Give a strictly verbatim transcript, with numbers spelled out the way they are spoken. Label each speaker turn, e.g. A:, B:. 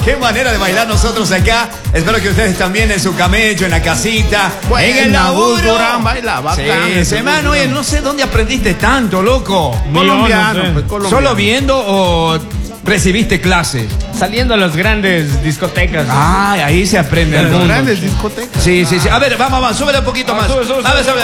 A: Qué manera de bailar nosotros acá. Espero que ustedes también en su camello, en la casita,
B: bueno,
A: en el laburo.
B: Durán baila bacán.
A: Sí, hermano, oye, no sé dónde aprendiste tanto, loco.
B: Colombiano,
C: no sé.
B: pues, colombiano.
A: ¿Solo viendo o recibiste clases?
C: Saliendo a las grandes discotecas.
A: Ah, ahí se aprende el
B: Las
A: mundo.
B: grandes discotecas.
A: Sí, sí, sí. A ver, vamos, vamos, súbele un poquito
C: Ah,
A: más.
C: sube, sube,
A: A ver,
C: sube.
A: sube.